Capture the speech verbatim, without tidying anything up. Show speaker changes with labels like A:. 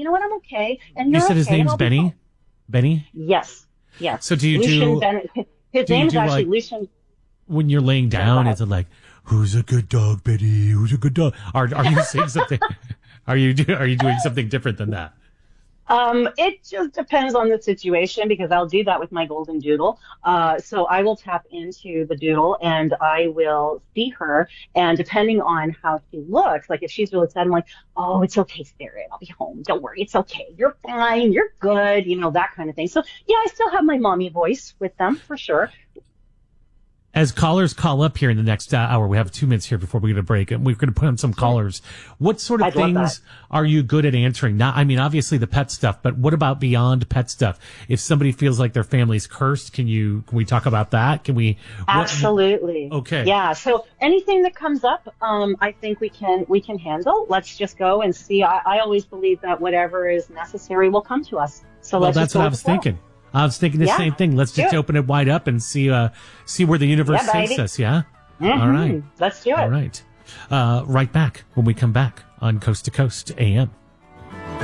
A: you know what, I'm okay. And
B: You
A: you're
B: said his
A: okay, and
B: name's
A: I'll be
B: Benny?
A: fine.
B: Benny?
A: Yes, yes.
B: So do you
A: Lucian
B: do-
A: Bennett. His
B: do you
A: name is
B: do,
A: actually
B: like-
A: Lucian.
B: When you're laying down,
A: Yeah,
B: is it like, who's a good dog, Betty? Who's a good dog? Are, are you saying something? Are you do, Are you doing something different than that?
A: Um, it just depends on the situation because I'll do that with my golden doodle. Uh, so I will tap into the doodle and I will see her. And depending on how she looks, like if she's really sad, I'm like, oh, it's okay, Spirit. I'll be home. Don't worry. It's okay. You're fine. You're good. You know, that kind of thing. So yeah, I still have my mommy voice with them for sure.
B: As callers call up here in the next uh, hour, we have two minutes here before we get a break, and we're going to put on some callers. What sort of
A: I'd love
B: things
A: that.
B: are you good at answering? Not, I mean, obviously the pet stuff, but what about beyond pet stuff? If somebody feels like their family's cursed, can you, can we talk about that? Can we? what-
A: Absolutely.
B: Okay.
A: Yeah. So anything that comes up, um, I think we can we can handle. Let's just go and see. I, I always believe that whatever is necessary will come to us. So
B: well,
A: let's
B: that's
A: just go
B: what I
A: with
B: was
A: the flow.
B: thinking. I was thinking the
A: Yeah.
B: same thing. Let's just
A: Do it.
B: open it wide up and see, uh, see where the universe
A: Yeah,
B: takes
A: baby.
B: us. Yeah.
A: Mhm.
B: All right.
A: Let's do it.
B: All right. Uh, right back when we come back on Coast to Coast A M.